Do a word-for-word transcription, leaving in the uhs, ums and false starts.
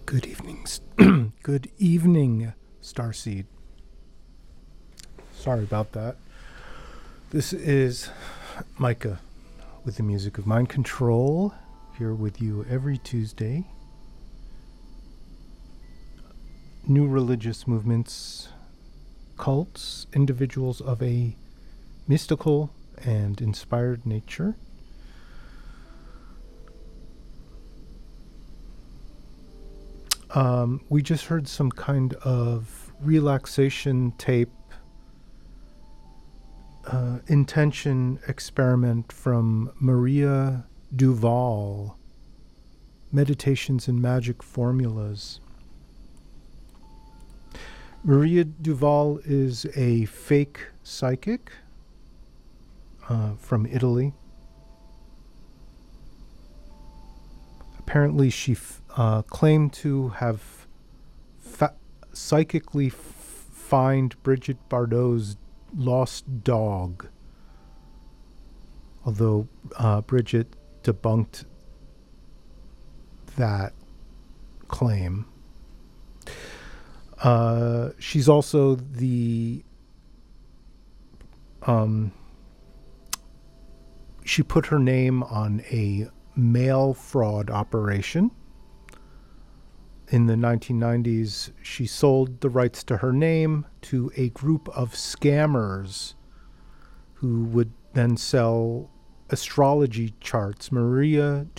Good evening. Good evening, Starseed. Sorry about that. This is Micah with the music of Mind Control, here with you every Tuesday. New religious movements, cults, individuals of a mystical and inspired nature. Um, we just heard some kind of relaxation tape, uh, intention experiment from Maria Duval, Meditations and Magic Formulas. Maria Duval is a fake psychic uh, from Italy. Apparently, she f- uh, claimed to have fa- psychically f- find Brigitte Bardot's lost dog, although uh, Brigitte debunked that claim. Uh, she's also the um, she put her name on a mail fraud operation. In the nineteen nineties, she sold the rights to her name to a group of scammers who would then sell astrology charts. Maria